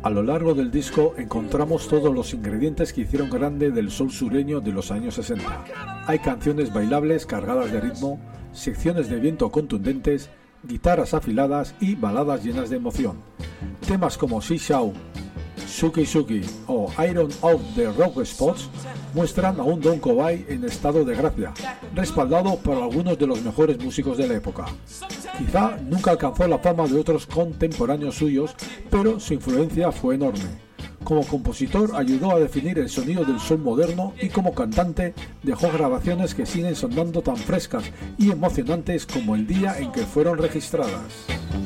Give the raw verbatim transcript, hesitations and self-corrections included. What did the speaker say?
A lo largo del disco encontramos todos los ingredientes que hicieron grande del soul sureño de los años sesenta. Hay canciones bailables cargadas de ritmo, secciones de viento contundentes, guitarras afiladas y baladas llenas de emoción. Temas como Seashell, Suki Suki o Iron Out the Rock Spots muestran a un Don Covay en estado de gracia, respaldado por algunos de los mejores músicos de la época. Quizá nunca alcanzó la fama de otros contemporáneos suyos, pero su influencia fue enorme. Como compositor ayudó a definir el sonido del soul moderno y como cantante dejó grabaciones que siguen sonando tan frescas y emocionantes como el día en que fueron registradas.